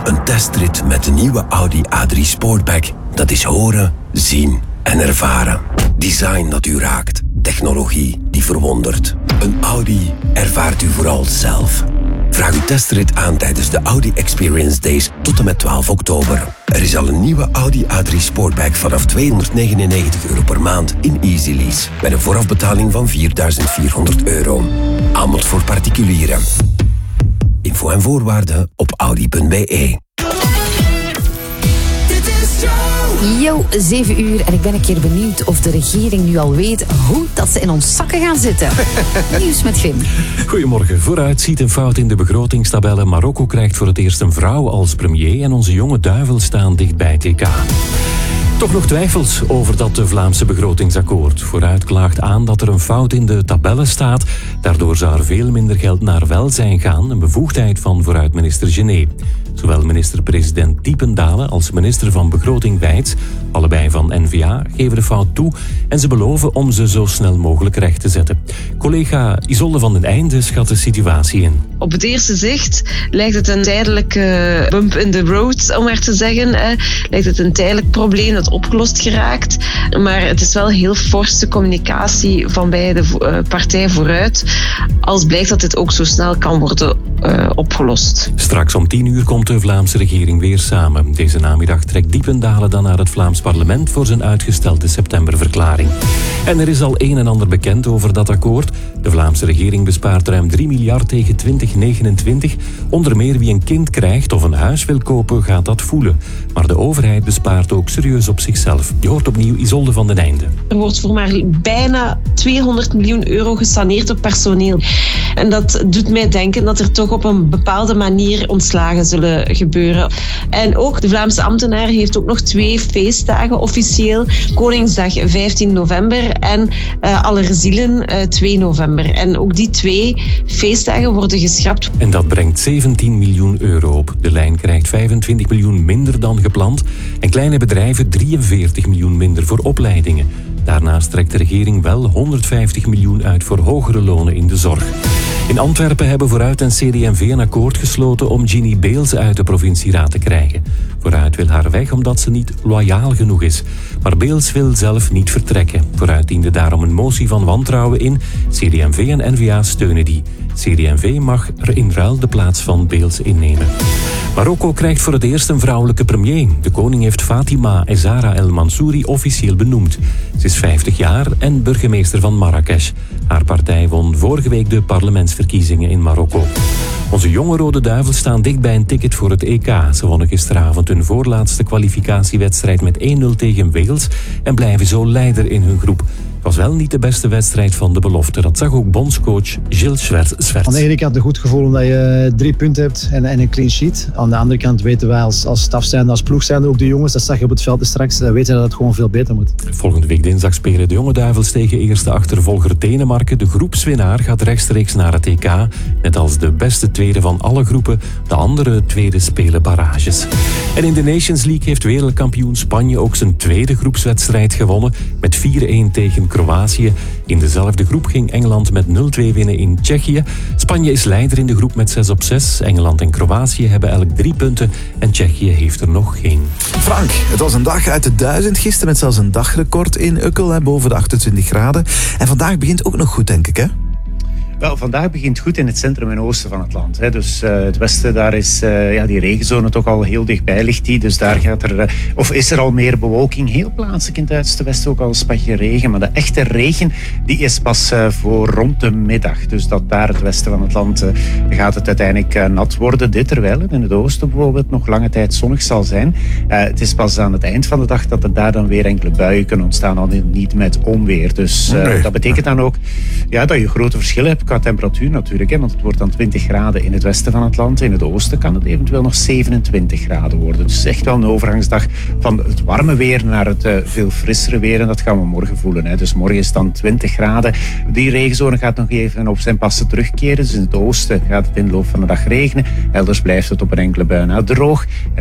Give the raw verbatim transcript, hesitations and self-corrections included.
Een testrit met de nieuwe Audi A drie Sportback. Dat is horen, zien en ervaren. Design dat u raakt. Technologie die verwondert. Een Audi ervaart u vooral zelf. Vraag uw testrit aan tijdens de Audi Experience Days tot en met twaalf oktober. Er is al een nieuwe Audi A drie Sportback vanaf tweehonderdnegenennegentig euro per maand in Easy Lease. Met een voorafbetaling van vierduizend vierhonderd euro. Aanbod voor particulieren. Info en voorwaarden op audi punt b e. Yo, zeven uur en ik ben een keer benieuwd of de regering nu al weet hoe dat ze in ons zakken gaan zitten. Nieuws met Grim. Goedemorgen. Vooruit ziet een fout in de begrotingstabellen. Marokko krijgt voor het eerst een vrouw als premier en onze jonge duivel staan dicht bij T K. Toch nog twijfels over dat Vlaamse begrotingsakkoord. Vooruit klaagt aan dat er een fout in de tabellen staat. Daardoor zou er veel minder geld naar welzijn gaan, een bevoegdheid van vooruit-minister Gené. Zowel minister-president Diependalen als minister van Begroting Wijts, allebei van N V A, geven de fout toe en ze beloven om ze zo snel mogelijk recht te zetten. Collega Isolde van den Einde schat de situatie in. Op het eerste zicht lijkt het een tijdelijke bump in the road, om maar te zeggen. Hè. Lijkt het een tijdelijk probleem dat opgelost geraakt. Maar het is wel heel forse communicatie van beide uh, partijen vooruit. Als blijkt dat dit ook zo snel kan worden uh, opgelost. Straks om tien uur komt de Vlaamse regering weer samen. Deze namiddag trekt Diependalen dan naar het Vlaams parlement voor zijn uitgestelde septemberverklaring. En er is al een en ander bekend over dat akkoord. De Vlaamse regering bespaart ruim drie miljard tegen twintig negenentwintig. Onder meer wie een kind krijgt of een huis wil kopen, gaat dat voelen. Maar de overheid bespaart ook serieus op zichzelf. Je hoort opnieuw Isolde van den Einde. Er wordt voor maar bijna tweehonderd miljoen euro gesaneerd op personeel. En dat doet mij denken dat er toch op een bepaalde manier ontslagen zullen gebeuren. En ook de Vlaamse ambtenaar heeft ook nog twee feestdagen officieel. Koningsdag vijftien november en uh, Allerzielen uh, twee november. En ook die twee feestdagen worden geschrapt. En dat brengt zeventien miljoen euro op. De lijn krijgt vijfentwintig miljoen minder dan gepland. En kleine bedrijven drieënveertig miljoen minder voor opleidingen. Daarnaast trekt de regering wel honderdvijftig miljoen uit voor hogere lonen in de zorg. In Antwerpen hebben Vooruit en C D en V een akkoord gesloten om Ginny Beels uit de provincieraad te krijgen. Vooruit wil haar weg omdat ze niet loyaal genoeg is. Maar Beels wil zelf niet vertrekken. Vooruit diende daarom een motie van wantrouwen in. C D en V en N V A steunen die. C D en V mag er in ruil de plaats van Beels innemen. Marokko krijgt voor het eerst een vrouwelijke premier. De koning heeft Fatima Ezara El Mansouri officieel benoemd. Ze is vijftig jaar en burgemeester van Marrakesh. Haar partij won vorige week de parlementsverkiezingen in Marokko. Onze jonge Rode Duivels staan dicht bij een ticket voor het E K. Ze wonnen gisteravond hun voorlaatste kwalificatiewedstrijd met één nul tegen Wales en blijven zo leider in hun groep. Het was wel niet de beste wedstrijd van de belofte. Dat zag ook bondscoach Gilles Zwerts. Aan de ene kant een goed gevoel omdat je drie punten hebt en, en een clean sheet. Aan de andere kant weten wij als, als staf zijn, als ploeg zijn, ook de jongens, dat zag je op het veld straks, weten dat het gewoon veel beter moet. Volgende week dinsdag spelen de jonge Duivels tegen eerste achtervolger Denemarken. De groepswinnaar gaat rechtstreeks naar het E K. Net als de beste tweede van alle groepen. De andere tweede spelen barrages. En in de Nations League heeft wereldkampioen Spanje ook zijn tweede groepswedstrijd gewonnen. Met vier-een tegen Kroatië. In dezelfde groep ging Engeland met nul twee winnen in Tsjechië. Spanje is leider in de groep met zes op zes. Engeland en Kroatië hebben elk drie punten. En Tsjechië heeft er nog geen. Frank, het was een dag uit de duizend gisteren met zelfs een dagrecord in Ukkel, hè, boven de achtentwintig graden. En vandaag begint ook nog goed, denk ik, hè? Wel, vandaag begint goed in het centrum en oosten van het land. Hè. Dus uh, het westen, daar is uh, ja, die regenzone toch al heel dichtbij ligt die. Dus daar gaat er, uh, of is er al meer bewolking. Heel plaatselijk in het uiterste westen ook al een spatje regen. Maar de echte regen, die is pas uh, voor rond de middag. Dus dat daar het westen van het land uh, gaat het uiteindelijk uh, nat worden. Dit terwijl het in het oosten bijvoorbeeld nog lange tijd zonnig zal zijn. Uh, het is pas aan het eind van de dag dat er daar dan weer enkele buien kunnen ontstaan. Al niet met onweer. Dus uh, nee. Dat betekent dan ook ja, dat je grote verschillen hebt qua temperatuur natuurlijk, hè, want het wordt dan twintig graden in het westen van het land. In het oosten kan het eventueel nog zevenentwintig graden worden. Dus echt wel een overgangsdag van het warme weer naar het uh, veel frissere weer. En dat gaan we morgen voelen. Hè. Dus morgen is dan twintig graden. Die regenzone gaat nog even op zijn passen terugkeren. Dus in het oosten gaat het in de loop van de dag regenen. Elders blijft het op een enkele bui na droog. En